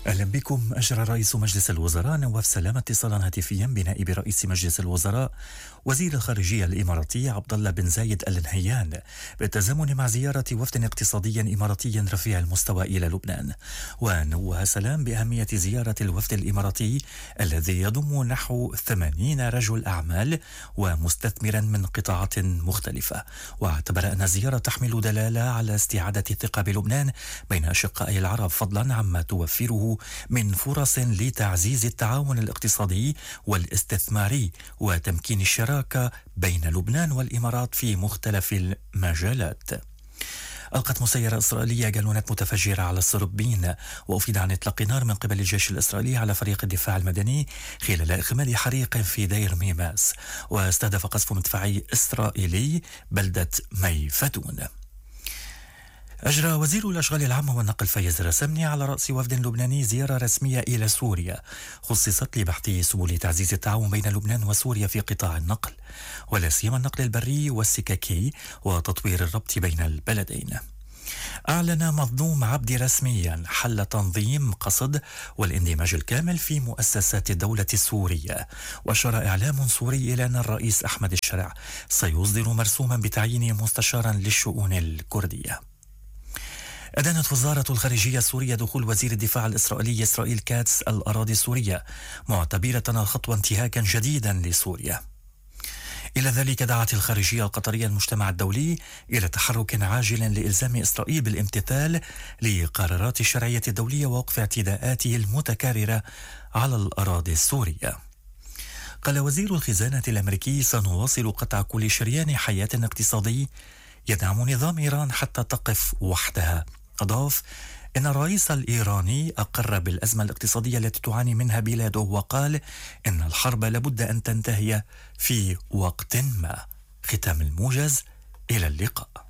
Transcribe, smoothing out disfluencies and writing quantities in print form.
أهلا بكم. أجرى رئيس مجلس الوزراء نواف سلام اتصالا هاتفيا بنائب رئيس مجلس الوزراء وزير الخارجية الإماراتي عبد الله بن زايد آل نهيان بالتزامن مع زيارة وفد اقتصادي إماراتي رفيع المستوى إلى لبنان. ونوه سلام بأهمية زيارة الوفد الإماراتي الذي يضم نحو 80 رجل أعمال ومستثمرا من قطاعات مختلفة، واعتبر أن الزيارة تحمل دلالة على استعادة الثقة بلبنان بين أشقاء العرب، فضلا عما توفره من فرص لتعزيز التعاون الاقتصادي والاستثماري وتمكين الشراكة بين لبنان والإمارات في مختلف المجالات. ألقت مسيرة إسرائيلية جالونات متفجرة على الصربين، وأفيد عن إطلاق نار من قبل الجيش الإسرائيلي على فريق الدفاع المدني خلال إخماد حريق في دير ميماس، واستهدف قصف مدفعي إسرائيلي بلدة ميفتون. أجرى وزير الأشغال العامة والنقل فايز الرسمني على رأس وفد لبناني زيارة رسمية إلى سوريا خصصت لبحث سبل تعزيز التعاون بين لبنان وسوريا في قطاع النقل، ولا سيما النقل البري والسككي، وتطوير الربط بين البلدين. أعلن مظلوم عبدي رسميا حل تنظيم قصد والاندماج الكامل في مؤسسات الدولة السورية، وأشار إعلام سوري إلى أن الرئيس أحمد الشرع سيصدر مرسوما بتعيينه مستشارا للشؤون الكردية. أدانت وزارة الخارجية السورية دخول وزير الدفاع الإسرائيلي إسرائيل كاتس الأراضي السورية، معتبرة الخطوة انتهاكا جديدا لسوريا. إلى ذلك دعت الخارجية القطرية المجتمع الدولي إلى تحرك عاجل لإلزام إسرائيل بالامتثال لقرارات الشرعية الدولية ووقف اعتداءاته المتكررة على الأراضي السورية. قال وزير الخزانة الأمريكي: سنواصل قطع كل شريان حياة اقتصادي يدعم نظام إيران حتى تقف وحدها. أضاف إن الرئيس الإيراني أقر بالأزمة الاقتصادية التي تعاني منها بلاده، وقال إن الحرب لابد أن تنتهي في وقت ما. ختام الموجز، إلى اللقاء.